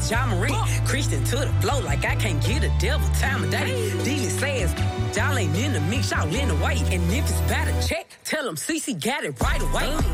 John Marie. Christian to the flow like I can't get a devil time of day. Dealing says, y'all ain't in the mix, y'all in the way. And if it's bad a check, tell them CC got it right away.